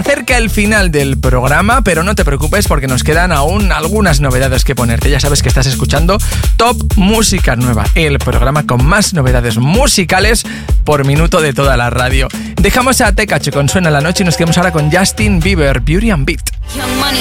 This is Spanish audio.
Cerca el final del programa, pero no te preocupes porque nos quedan aún algunas novedades que ponerte. Ya sabes que estás escuchando Top Música Nueva, el programa con más novedades musicales por minuto de toda la radio. Dejamos a Tekache con Suena la Noche y nos quedamos ahora con Justin Bieber, Beauty and Beat.